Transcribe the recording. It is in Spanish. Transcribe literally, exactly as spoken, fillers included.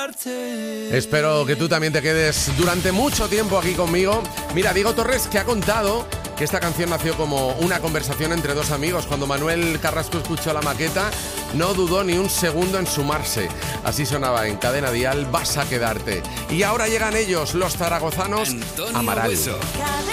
quedarte. Espero que tú también te quedes durante mucho tiempo aquí conmigo. Mira, Diego Torres, que ha contado que esta canción nació como una conversación entre dos amigos. Cuando Manuel Carrasco escuchó la maqueta, no dudó ni un segundo en sumarse. Así sonaba en Cadena Dial, Vas a quedarte. Y ahora llegan ellos, los zaragozanos, Antonio Amaral. Bueso.